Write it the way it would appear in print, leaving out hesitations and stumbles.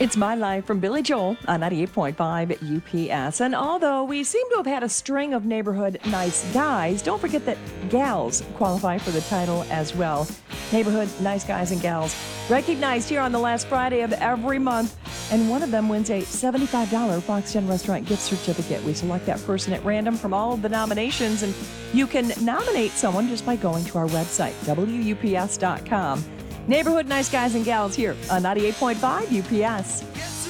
It's My Life from Billy Joel on 98.5 UPS. And although we seem to have had a string of neighborhood nice guys, don't forget that gals qualify for the title as well. Neighborhood nice guys and gals recognized here on the last Friday of every month. And one of them wins a $75 Fox 10 restaurant gift certificate. We select that person at random from all of the nominations. And you can nominate someone just by going to our website, WUPS.com. Neighborhood nice guys and gals here on 98.5 UPS.